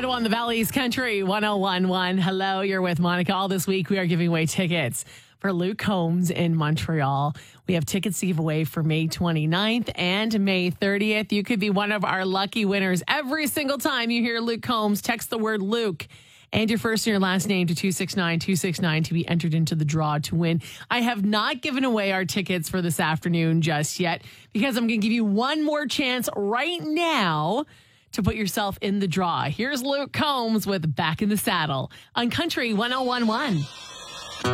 Ottawa on the Valley's Country 1011. Hello, you're with Monica. All this week, we are giving away tickets for Luke Combs in Montreal. We have tickets to give away for May 29th and May 30th. You could be one of our lucky winners. Every single time you hear Luke Combs, text the word Luke and your first and your last name to 269-269 to be entered into the draw to win. I have not given away our tickets for this afternoon just yet because I'm going to give you one more chance right now to put yourself in the draw. Here's Luke Combs with Back in the Saddle on Country 1011.